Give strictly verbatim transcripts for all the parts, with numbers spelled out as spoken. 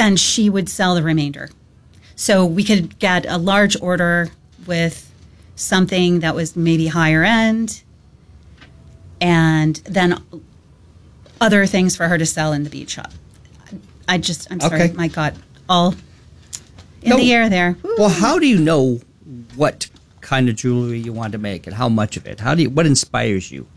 and she would sell the remainder. So we could get a large order with something that was maybe higher end, and then other things for her to sell in the bead shop. I just, I'm sorry, Okay. my God, all in No. the air there. Woo. Well, how do you know what kind of jewelry you want to make and how much of it? How do you, what inspires you?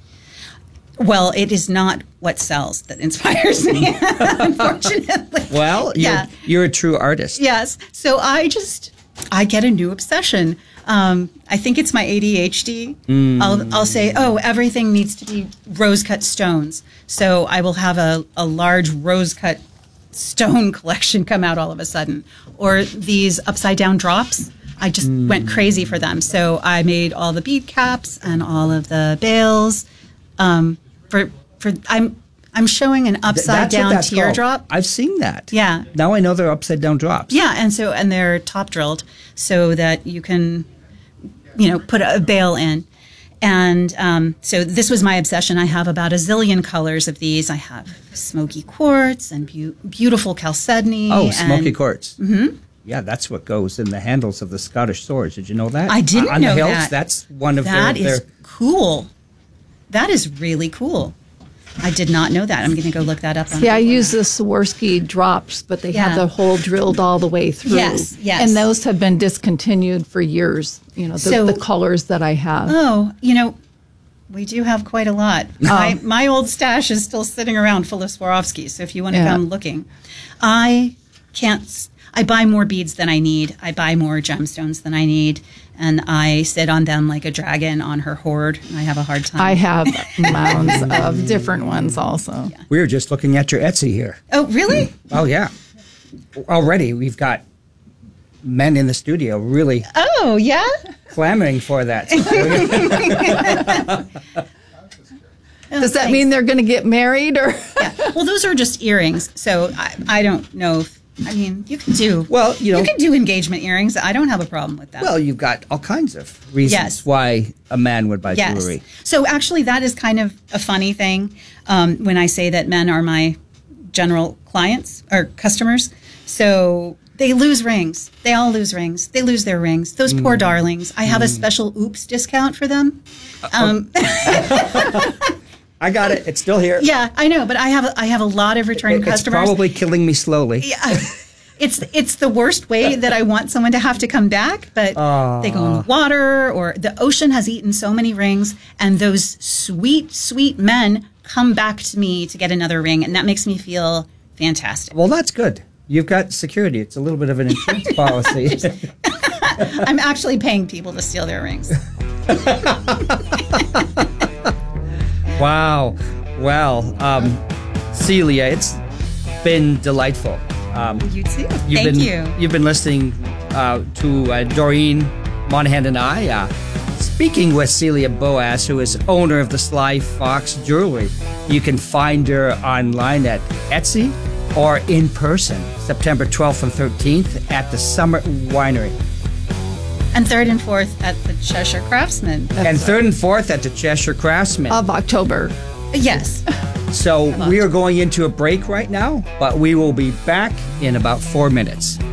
Well, it is not what sells that inspires me, unfortunately. Well, you're, Yeah. you're a true artist. Yes. So I just, I get a new obsession. Um, I think it's my A D H D. Mm. I'll, I'll say, oh, everything needs to be rose-cut stones. So I will have a, a large rose-cut stone collection come out all of a sudden. Or these upside-down drops. I just Mm. went crazy for them. So I made all the bead caps and all of the bails. Um, for for I'm I'm showing an Th- that's upside what down that's called. teardrop. I've seen that. Yeah. Now I know they're upside down drops. Yeah, and so and they're top drilled so that you can, you know, put a bail in. And um, so this was my obsession. I have about a zillion colors of these. I have smoky quartz and beau- beautiful chalcedony. Oh, and smoky quartz. Mm-hmm. Yeah, that's what goes in the handles of the Scottish swords. Did you know that? I didn't On know the hills, that. that's one of That their, is their cool. That is really cool. I did not know that. I'm going to go look that up. On Yeah, I Google use now. the Swarovski drops, but they Yeah. have the hole drilled all the way through. Yes, yes. And those have been discontinued for years, you know, the, So- the colors that I have. Oh, you know, we do have quite a lot. My, my old stash is still sitting around full of Swarovski, so if you want to Yeah. come looking. I can't, s- I buy more beads than I need. I buy more gemstones than I need, and I sit on them like a dragon on her hoard, and I have a hard time. I have mounds of different ones also. We were just looking at your Etsy here. Oh, really? Oh, yeah. Already we've got men in the studio really Oh, yeah? clamoring for that. Does that mean they're going to get married or? Yeah. Well, those are just earrings, so I, I don't know if, I mean, you can do, Well, you know- you can do engagement earrings. I don't have a problem with that. Well, you've got all kinds of reasons Yes. why a man would buy Yes. jewelry. So actually, that is kind of a funny thing um, when I say that men are my general clients or customers. So they lose rings. They all lose rings. They lose their rings. Those Mm. poor darlings. I have a special oops discount for them. Um, I got it. It's still here. yeah, I know, but I have a, I have a lot of return It's customers. probably killing me slowly. Yeah. It's it's the worst way that I want someone to have to come back, but they go in the water or the ocean has eaten so many rings, and those sweet, sweet men come back to me to get another ring, and that makes me feel fantastic. Well, that's good. You've got security. It's a little bit of an insurance policy. I'm actually paying people to steal their rings. Wow. Well, um, Celia, it's been delightful. Um, You too. you've Thank been, you. You've been listening uh, to uh, Doreen Monahan and I uh, speaking with Celia Boas, who is owner of the Sly Fox Jewelry. You can find her online at Etsy or in person, September twelfth and thirteenth at the Summit Winery. And third and fourth at the Cheshire Craftsman. And third and fourth at the Cheshire Craftsman. Of October. Yes. So we are going into a break right now, but we will be back in about four minutes.